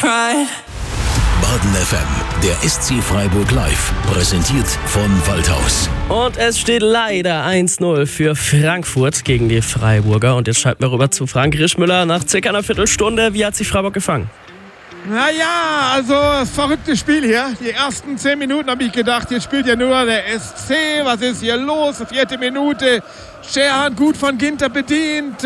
right. Baden FM, der SC Freiburg live, präsentiert von Waldhaus. Und es steht leider 1-0 für Frankfurt gegen die Freiburger. Und jetzt schalten wir rüber zu Frank Rischmüller nach circa einer Viertelstunde. Wie hat sich Freiburg gefangen? Naja, also verrücktes Spiel hier. Die ersten 10 Minuten habe ich gedacht, jetzt spielt ja nur der SC. Was ist hier los? 4. Minute. Scherhan gut von Ginter bedient.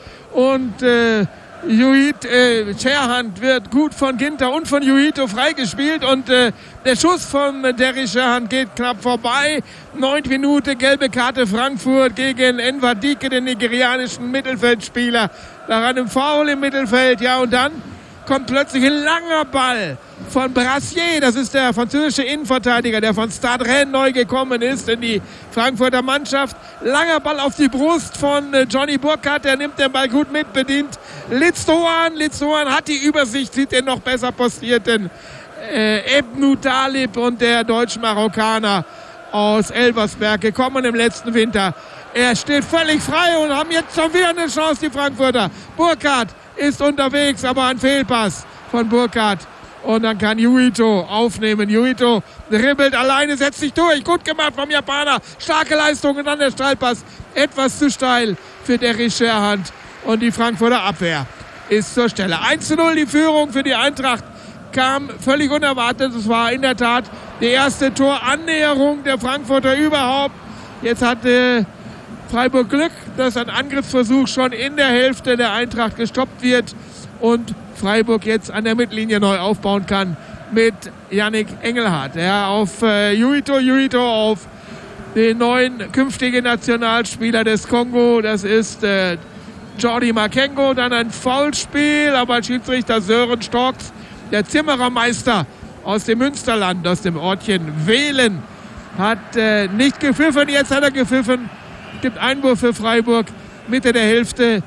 Scherhan wird gut von Ginter und von Juito freigespielt. Und der Schuss von Derry Scherhan geht knapp vorbei. 9. Minute, gelbe Karte Frankfurt gegen Enver Dike, den nigerianischen Mittelfeldspieler. Daran im Foul im Mittelfeld. Ja, und dann kommt plötzlich ein langer Ball von Brassier. Das ist der französische Innenverteidiger, der von Stade Rennes neu gekommen ist in die Frankfurter Mannschaft. Langer Ball auf die Brust von Johnny Burkhardt. Der nimmt den Ball gut mit, bedient Litzdoan. Litzdoan hat die Übersicht, sieht den noch besser postierten Ebnou Talib und der Deutsch-Marokkaner aus Elversberg gekommen im letzten Winter. Er steht völlig frei und haben jetzt schon wieder eine Chance, die Frankfurter. Burkhardt ist unterwegs, aber ein Fehlpass von Burkhardt. Und dann kann Juito aufnehmen. Juito dribbelt alleine, setzt sich durch. Gut gemacht vom Japaner. Starke Leistung und dann der Steilpass. Etwas zu steil für Derry Scherhan. Und die Frankfurter Abwehr ist zur Stelle. 1-0 die Führung für die Eintracht kam völlig unerwartet. Es war in der Tat die erste Torannäherung der Frankfurter überhaupt. Jetzt hatte Freiburg Glück, dass ein Angriffsversuch schon in der Hälfte der Eintracht gestoppt wird und Freiburg jetzt an der Mittellinie neu aufbauen kann mit Yannick Engelhardt. Ja, auf Juito auf den neuen künftigen Nationalspieler des Kongo. Das ist Jordi Makengo. Dann ein Foulspiel, aber Schiedsrichter Sören Storks, der Zimmerermeister aus dem Münsterland, aus dem Ortchen Wehlen, hat nicht gepfiffen. Jetzt hat er gepfiffen. Gibt Einwurf für Freiburg, Mitte der Hälfte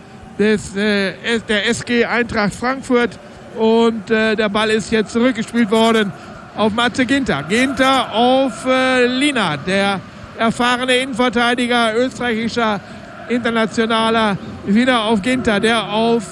der SG Eintracht Frankfurt. Und der Ball ist jetzt zurückgespielt worden auf Matze Ginter. Ginter auf Lienhardt, der erfahrene Innenverteidiger, österreichischer Internationaler. Wieder auf Ginter, der auf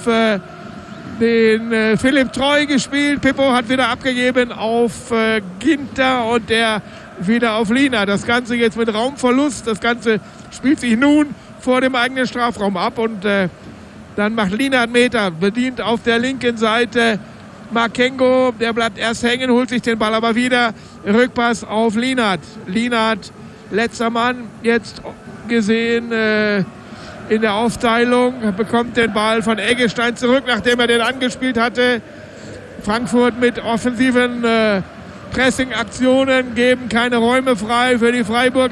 den Philipp Treu gespielt. Pippo hat wieder abgegeben auf Ginter und der wieder auf Lienhardt. Das Ganze jetzt mit Raumverlust. Das Ganze spielt sich nun vor dem eigenen Strafraum ab und dann macht Lienhardt Meter, bedient auf der linken Seite Makengo, der bleibt erst hängen, holt sich den Ball aber wieder, Rückpass auf Lienhardt. Lienhardt, letzter Mann, jetzt gesehen in der Aufteilung, bekommt den Ball von Eggestein zurück, nachdem er den angespielt hatte. Frankfurt mit offensiven Pressing-Aktionen geben keine Räume frei für die Freiburger.